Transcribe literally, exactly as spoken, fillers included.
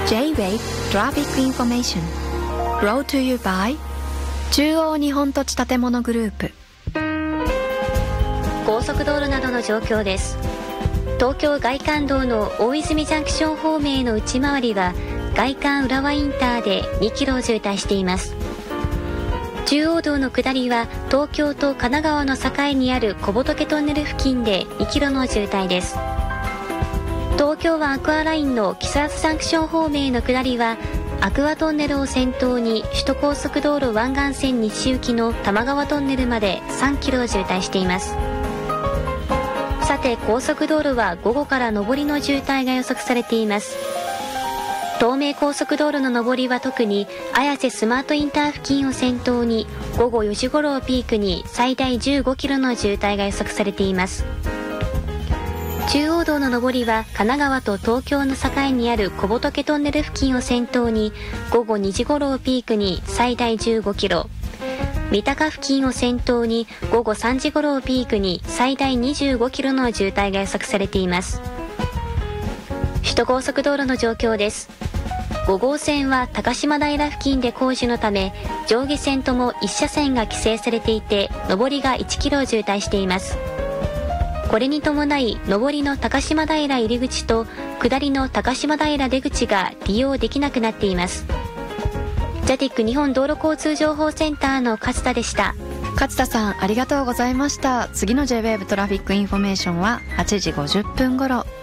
J-Wave Traffic Information Brought to you by 中央日本土地建物グループ。 高速道路などの状況です。東京外環道の大泉ジャンクション方面への内回りは外環浦和インターでにキロ渋滞しています。中央道の下りは東京と神奈川の境にある小仏トンネル付近でにキロの渋滞です。東京湾アクアラインの木更津ジャンクション方面への下りはアクアトンネルを先頭に首都高速道路湾岸線西行きの多摩川トンネルまでさんキロ渋滞しています。さて高速道路は午後から上りの渋滞が予測されています。東名高速道路の上りは特に綾瀬スマートインター付近を先頭に午後よじ頃をピークに最大じゅうごキロの渋滞が予測されています。中央道の上りは神奈川と東京の境にある小仏トンネル付近を先頭に午後にじ頃をピークに最大じゅうごキロ、三鷹付近を先頭に午後さんじ頃をピークに最大にじゅうごキロの渋滞が予測されています。首都高速道路の状況です。ご号線は高島平付近で工事のため上下線ともいち車線が規制されていて上りがいちキロ渋滞しています。これに伴い上りの高島平入り口と下りの高島平出口が利用できなくなっています。ジャティック日本道路交通情報センターの勝田でした。 勝田さんありがとうございました。次の J-Wave トラフィックインフォメーションははちじごじゅっぷん頃。